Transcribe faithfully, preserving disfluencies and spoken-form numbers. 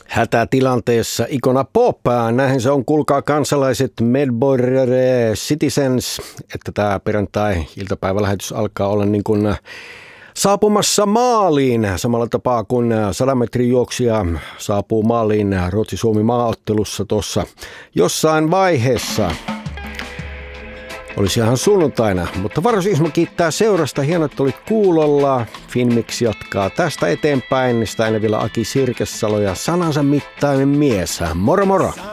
Hätätilanteessa ikona pop, näinhän se on, kuulkaa kansalaiset, Medborgare Citizens, että tämä perjantai-iltapäivälähetys alkaa olla niin kuin saapumassa maaliin samalla tapaa kuin sadan metrin juoksija saapuu maaliin Ruotsi-Suomi maaottelussa tuossa jossain vaiheessa. Olisi ihan sunnuntaina, mutta Varos Ismo kiittää seurasta. Hienoa, että olit kuulolla. Finmix jatkaa tästä eteenpäin. Sitä ennen vielä Aki Sirkesalo ja sanansa mittainen mies. Moro moro!